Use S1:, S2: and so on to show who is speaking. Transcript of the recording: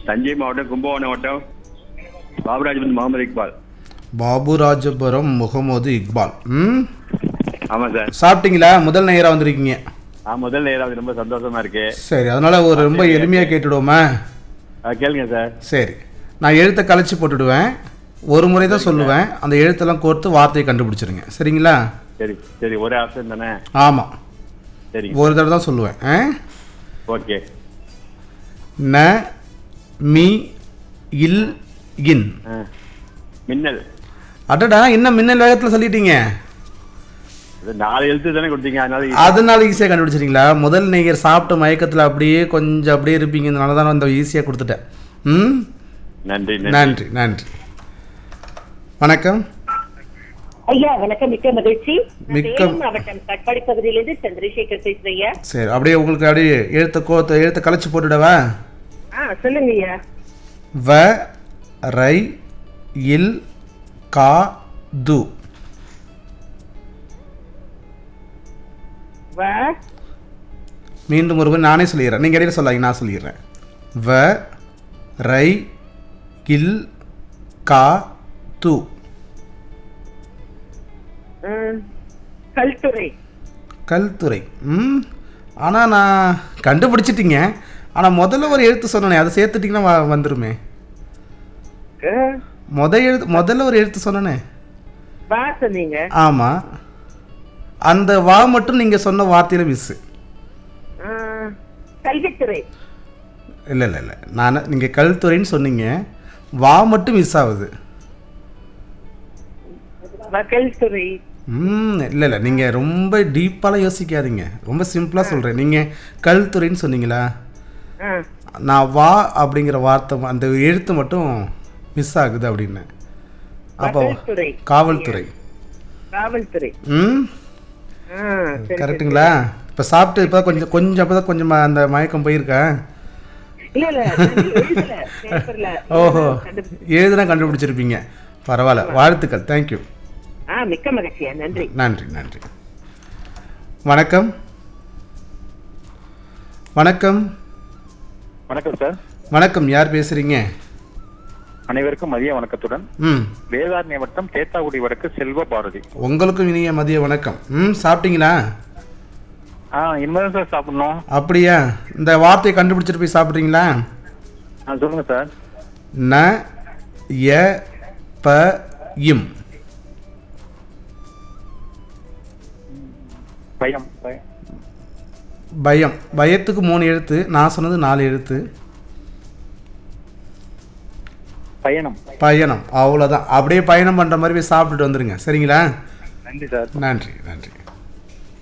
S1: தஞ்சை மாவட்டம் கும்பகோணம் மாவட்டம் பாபுராஜபுரம் முகமது இக்பால்.
S2: பாபுராஜபுரம் முகமது இக்பால்.
S1: ஆமாம் சார்.
S2: சாப்பிட்டீங்களா? முதல் நேராக வந்திருக்கீங்க.
S1: முதல் நேரம் ரொம்ப சந்தோஷமா இருக்கு.
S2: சரி, அதனால ஒரு ரொம்ப எளிமையாக கேட்டுடுவோமா?
S1: கேளுங்க சார்.
S2: சரி, நான் எழுத்தை கழிச்சு போட்டுடுவேன். ஒரு முறை தான் சொல்லுவேன். அந்த எழுத்தெல்லாம் கோர்த்து வார்த்தையை கண்டுபிடிச்சிருங்க. சரிங்களா?
S1: சரி சரி. ஒரு ஆப்ஷன் தானே?
S2: ஆமாம்,
S1: சரி.
S2: ஒரு தடவை தான் சொல்லுவேன்.
S1: ஓகே.
S2: ந மி இல் இன்.
S1: மின்னல்.
S2: அடடா, என்ன மின்னல் வேகத்தில் சொல்லிட்டீங்க.
S1: 4 எழுத்து தானே கொடுத்தீங்க,
S2: அதனால ஈஸியாக கண்டுபிடிச்சிட்டீங்களா? முதல் நீங்கள் சாப்பிட்ட மயக்கத்தில் அப்படியே கொஞ்சம் அப்படியே இருப்பீங்கனால தான் அந்த ஈஸியாக கொடுத்துட்டேன்.
S1: நன்றி
S2: நன்றி நன்றி. வணக்கம்
S3: ஐயா. வணக்கம். மிக்க மகிழ்ச்சி.
S2: மிக்க
S3: மாவட்டம் கட்பாடி பகுதியிலிருந்து சந்திரசேகர் பேசுறீங்க.
S2: சரி, அப்படியே உங்களுக்கு அப்படியே எழுத்த கழிச்சு போட்டுடவா?
S3: சொல்லுங்க ஐயா.
S2: வ ரை இல் கா து. மீண்டும் ஒருவர் நானே சொல்லிடுறேன், நீங்கள் இடையில சொல்லாங்க, நான் சொல்லிடுறேன். வ ரை இல் கா து.
S3: கல்துறை.
S2: கல்துறை. ஆனால் நான் கண்டுபிடிச்சிட்டீங்க. ஆனால் முதல்ல ஒரு எழுத்து சொன்னேனே, அதை சேர்த்துட்டிங்கன்னா வந்துருமே. முதல்ல ஒரு எழுத்து சொன்னேனே. ஆமாம், அந்த வா மட்டும் நீங்கள் சொன்ன வார்த்தையில் மிஸ்ஸு.
S3: கல்வித்துறை.
S2: இல்லை இல்லை இல்லை, நான் நீங்கள் கல்துறைன்னு சொன்னீங்க, வா மட்டும் மிஸ் ஆகுது.
S3: கல்துறை.
S2: இல்லை இல்லை, நீங்கள் ரொம்ப டீப்பாலாம் யோசிக்காதீங்க, ரொம்ப சிம்பிளாக சொல்கிறேன். நீங்கள் கல்துறைன்னு சொன்னீங்களா, நான் வா அப்படிங்கிற வார்த்தை அந்த எழுத்து மட்டும் மிஸ் ஆகுது அப்படின்னு. அப்போ காவல்துறை.
S3: காவல்துறை.
S2: கரெக்டுங்களா? இப்போ சாப்பிட்டு இப்போ கொஞ்சம் அப்போ தான் கொஞ்சம் அந்த மயக்கம் போயிருக்கா? ஓஹோ, எழுதுனா கண்டுபிடிச்சிருப்பீங்க. பரவாயில்ல, வாழ்த்துக்கள். தேங்க்யூ.
S3: மிக்க மகிழ்ச்சியா. நன்றி
S2: நன்றி நன்றி. வணக்கம். வணக்கம்.
S1: வணக்கம் சார்.
S2: வணக்கம், யார் பேசுறீங்க?
S1: அனைவருக்கும் மதிய வணக்கத்துடன். வேதாரண்ய வட்டம் தேத்தாக்குடி வடக்கு செல்வ பாரதி.
S2: உங்களுக்கும் இனிய மதிய வணக்கம். சாப்பிட்டீங்களா?
S1: இனிமேதான் சார் சாப்பிடணும்.
S2: அப்படியா? இந்த வார்த்தையை கண்டுபிடிச்சிட்டு போய் சாப்பிட்றீங்களா?
S1: சொல்லுங்க சார்.
S2: ந ய ப இம்.
S1: பயம்.
S2: பயம். பயத்துக்கு 3 எழுத்து, நான் சொன்னது 4 எழுத்து.
S1: பயணம்.
S2: பயணம், அவ்வளோதான். அப்படியே பயணம் பண்ணுற மாதிரி போய் சாப்பிட்டுட்டு வந்துடுங்க. சரிங்களா?
S1: நன்றி சார்.
S2: நன்றி நன்றி.